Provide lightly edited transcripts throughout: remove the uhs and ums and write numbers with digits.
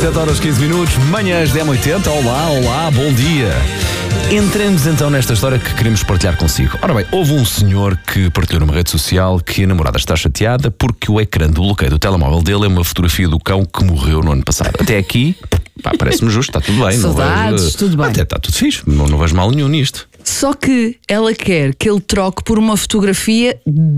7h15, manhãs de M80. Olá, bom dia. Entremos então nesta história que queremos partilhar consigo. Ora bem, houve um senhor que partilhou numa rede social que a namorada está chateada porque o ecrã do bloqueio do telemóvel dele é uma fotografia do cão que morreu no ano passado. Até aqui, parece-me justo, está tudo bem. Saudades, tudo bem. Até está tudo fixe, não vejo mal nenhum nisto. Só que ela quer que ele troque por uma fotografia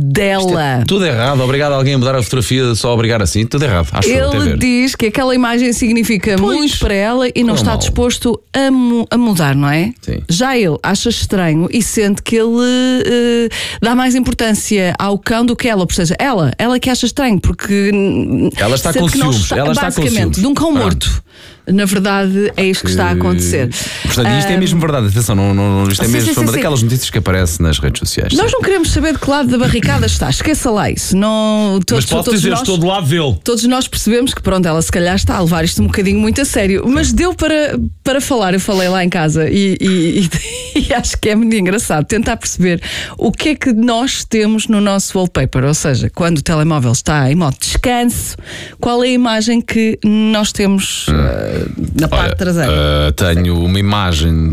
dela. Tudo errado, obrigado a alguém a mudar a fotografia, só obrigar assim, tudo errado. Acho ele diz que aquela imagem significa muito para ela e não está disposto a mudar, não é? Sim. Já ele acha estranho e sente que ele dá mais importância ao cão do que ela. Ou seja, ela que acha estranho, porque ela está com ciúmes. Ela está com ciúmes. De um cão morto. Na verdade, é isto que está a acontecer. Portanto, isto é mesmo verdade. Atenção, isto é mesmo uma daquelas notícias que aparecem nas redes sociais. Nós não queremos saber de que lado da barricada está. Esqueça lá isso. Mas posso dizer, estou do lado dele. Todos nós percebemos que, pronto, ela se calhar está a levar isto um bocadinho muito a sério. Mas deu para falar. Eu falei lá em casa e acho que é muito engraçado tentar perceber o que é que nós temos no nosso wallpaper. Ou seja, quando o telemóvel está em modo descanso, qual é a imagem que nós temos na parte traseira? Tenho uma imagem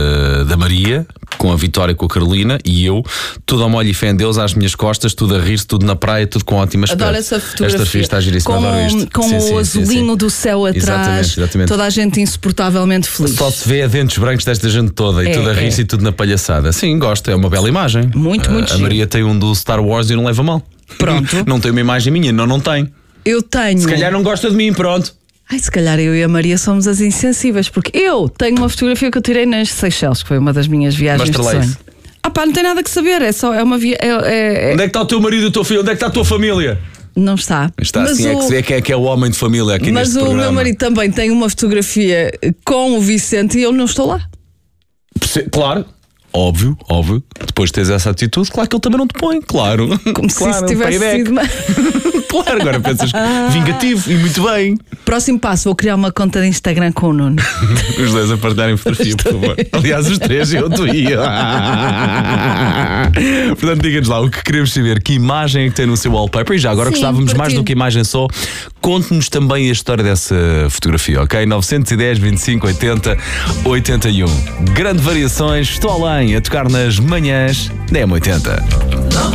da Maria com a Vitória e com a Carolina e eu, tudo ao molho e fé em Deus, às minhas costas, tudo a rir-se, tudo na praia, tudo com ótimo aspecto. Adoro essa fotografia. Esta ficha está giríssima, adoro isto. Com o azulinho do céu atrás, exatamente. toda a gente insuportavelmente feliz. Só se vê a dentes brancos desta gente toda e tudo a rir-se e tudo na palhaçada. Sim, gosto, é uma bela imagem. Muito A Maria tem um do Star Wars e não leva mal. Pronto. Não tem uma imagem minha, não tem. Eu tenho. Se calhar não gosta de mim, pronto. Se calhar eu e a Maria somos as insensíveis, porque eu tenho uma fotografia que eu tirei nas Seychelles, que foi uma das minhas viagens de sonho. Não tem nada que saber, é uma via. Onde é que está o teu marido e o teu filho? Onde é que está a tua família? Não está. Está assim, é que se vê quem é o homem de família aqui neste programa. Mas o meu marido também tem uma fotografia com o Vicente e eu não estou lá. Claro. Óbvio. Depois de teres essa atitude, claro que ele também não te põe, claro. Como se isso tivesse sido. Claro, agora pensas vingativo e muito bem. Próximo passo, vou criar uma conta de Instagram com o Nuno. Os dois a partilharem fotografia, por favor. Aliás, os três, eu, tu e eu. Portanto, diga-nos lá o que queremos saber, que imagem é que tem no seu wallpaper. E já agora gostávamos mais do que imagem só. Conte-nos também a história dessa fotografia, ok? 910 25 80 81. Grande variações, estou além a tocar nas manhãs da M80.